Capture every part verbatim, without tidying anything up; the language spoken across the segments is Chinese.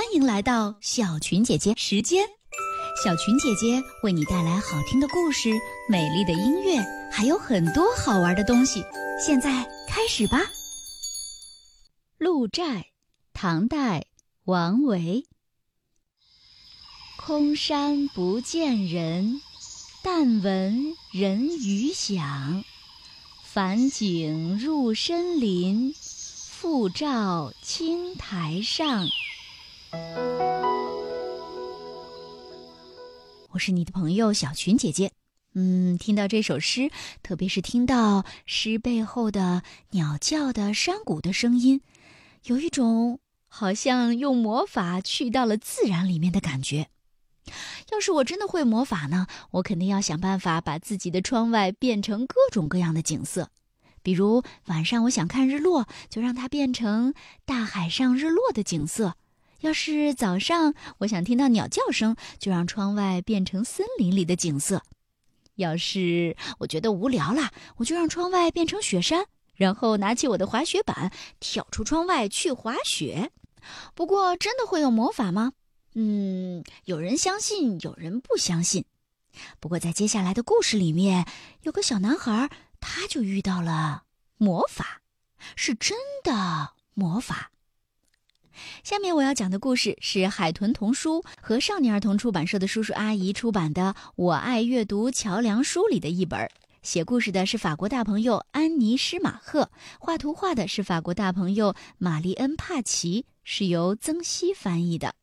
迎来到小群姐姐时间。小群姐姐为你带来好听的故事、美丽的音乐，还有很多好玩的东西。现在开始吧。鹿柴，唐代，王维。空山不见人，但闻人语响。返景入深林，复照青苔上。我是你的朋友小群姐姐。嗯，听到这首诗，特别是听到诗背后的鸟叫的山谷的声音，有一种好像用魔法去到了自然里面的感觉。要是我真的会魔法呢，我肯定要想办法把自己的窗外变成各种各样的景色。比如晚上我想看日落，就让它变成大海上日落的景色。要是早上我想听到鸟叫声，就让窗外变成森林里的景色。要是我觉得无聊了，我就让窗外变成雪山，然后拿起我的滑雪板，跳出窗外去滑雪。不过真的会有魔法吗？嗯，有人相信，有人不相信。不过在接下来的故事里面，有个小男孩，他就遇到了魔法，是真的魔法。下面我要讲的故事是海豚童书和少年儿童出版社的叔叔阿姨出版的《我爱阅读桥梁书》里的一本。写故事的是法国大朋友安妮施马赫，画图画的是法国大朋友玛丽恩帕奇，是由曾希翻译的。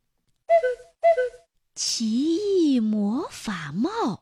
奇异魔法帽。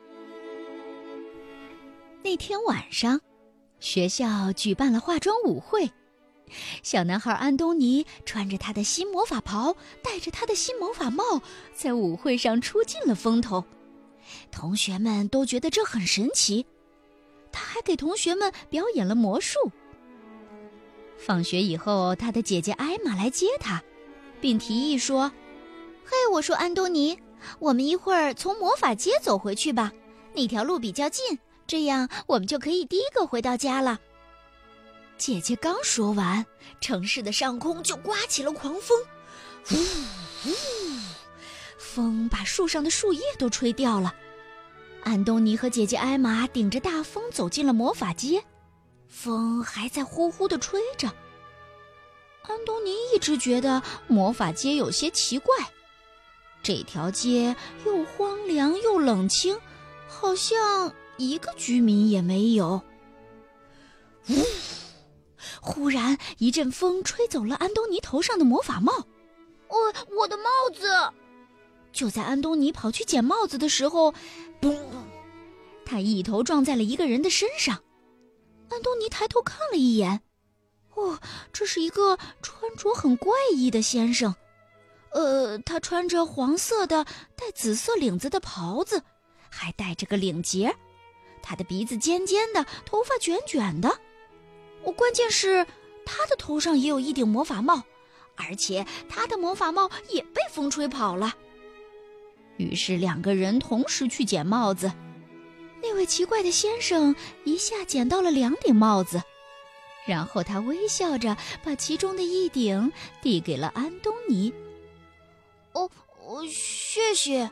那天晚上，学校举办了化妆舞会。小男孩安东尼穿着他的新魔法袍，戴着他的新魔法帽，在舞会上出尽了风头。同学们都觉得这很神奇。他还给同学们表演了魔术。放学以后，他的姐姐艾玛来接他，并提议说：嘿，我说安东尼，我们一会儿从魔法街走回去吧，那条路比较近，这样我们就可以第一个回到家了。姐姐刚说完，城市的上空就刮起了狂风，呼呼，风把树上的树叶都吹掉了。安东尼和姐姐艾玛顶着大风走进了魔法街，风还在呼呼地吹着。安东尼一直觉得魔法街有些奇怪，这条街又荒凉又冷清，好像一个居民也没有。呜！忽然一阵风吹走了安东尼头上的魔法帽。我我的帽子！就在安东尼跑去捡帽子的时候，嘣！他一头撞在了一个人的身上。安东尼抬头看了一眼，哦，这是一个穿着很怪异的先生。呃，他穿着黄色的带紫色领子的袍子，还带着个领结。他的鼻子尖尖的，头发卷卷的。我关键是他的头上也有一顶魔法帽，而且他的魔法帽也被风吹跑了。于是两个人同时去捡帽子。那位奇怪的先生一下捡到了两顶帽子，然后他微笑着把其中的一顶递给了安东尼。哦，哦，谢谢。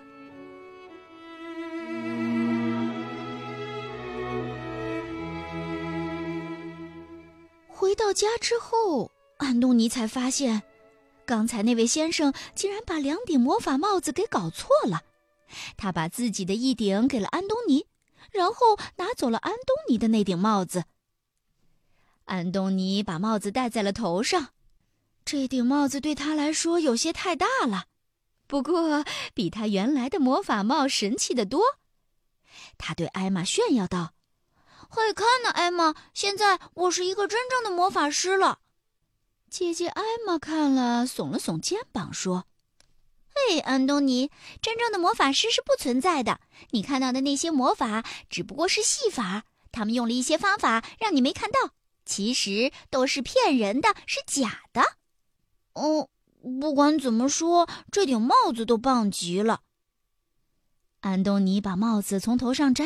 回到家之后，安东尼才发现，刚才那位先生竟然把两顶魔法帽子给搞错了。他把自己的一顶给了安东尼，然后拿走了安东尼的那顶帽子。安东尼把帽子戴在了头上，这顶帽子对他来说有些太大了，不过比他原来的魔法帽神气得多。他对艾玛炫耀道：嘿，看呢，艾玛，现在我是一个真正的魔法师了。姐姐艾玛看了，耸了耸肩膀说：嘿，安东尼，真正的魔法师是不存在的，你看到的那些魔法只不过是戏法，他们用了一些方法让你没看到，其实都是骗人的，是假的。哦，不管怎么说，这顶帽子都棒极了。安东尼把帽子从头上摘